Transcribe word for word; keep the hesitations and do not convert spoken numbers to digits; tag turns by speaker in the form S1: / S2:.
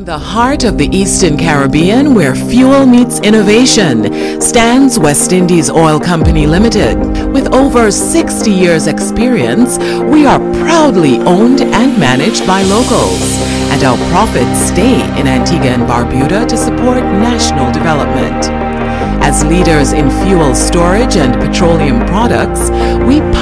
S1: the heart of the Eastern Caribbean, where fuel meets innovation, stands West Indies Oil Company Limited. With over sixty years experience, we are proudly owned and managed by locals, and our profits stay in Antigua and Barbuda to support national development. As leaders in fuel storage and petroleum products, we